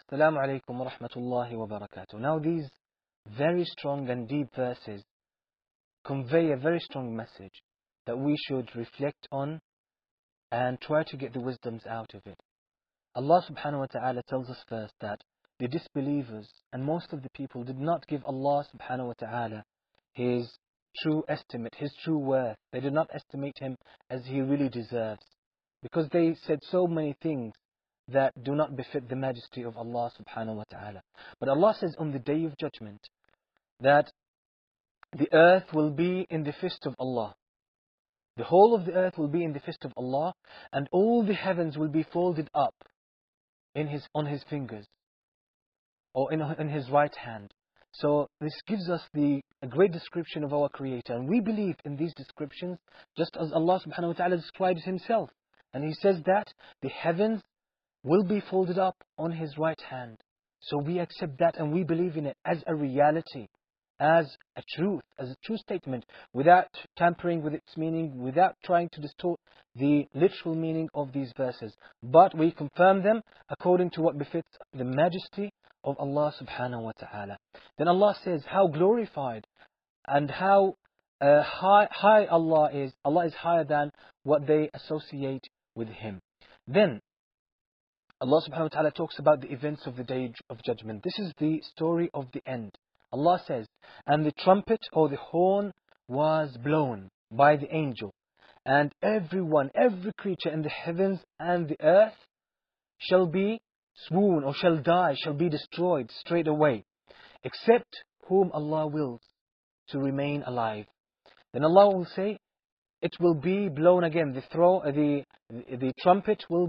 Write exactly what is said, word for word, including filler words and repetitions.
Assalamu alaikum wa rahmatullahi wa barakatuh. Now these very strong and deep verses convey a very strong message that we should reflect on and try to get the wisdoms out of it. Allah subhanahu wa ta'ala tells us first that the disbelievers and most of the people did not give Allah subhanahu wa ta'ala His true estimate, His true worth. They did not estimate Him as He really deserves, because they said so many things that do not befit the majesty of Allah subhanahu wa ta'ala. But Allah says on the Day of Judgment that the earth will be in the fist of Allah. The whole of the earth will be in the fist of Allah, and all the heavens will be folded up in his, on His fingers, or in, in His right hand. So this gives us the, a great description of our Creator, and we believe in these descriptions just as Allah subhanahu wa ta'ala describes Himself. And He says that the heavens will be folded up on His right hand. So we accept that and we believe in it as a reality, as a truth, as a true statement, without tampering with its meaning, without trying to distort the literal meaning of these verses. But we confirm them according to what befits the majesty of Allah subhanahu wa ta'ala. Then Allah says how glorified and how uh, high, high Allah is. Allah is higher than what they associate with Him. Then Allah subhanahu wa ta'ala talks about the events of the Day of Judgment. This is the story of the end. Allah says, and the trumpet or the horn was blown by the angel, and everyone, every creature in the heavens and the earth shall be swoon or shall die, shall be destroyed straight away, except whom Allah wills to remain alive. Then Allah will say, it will be blown again. The throw, the the trumpet will